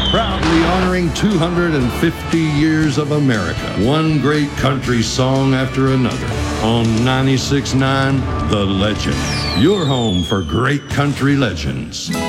Proudly honoring 250 years of America. One great country song after another. On 96.9, The Legend. Your home for great country legends.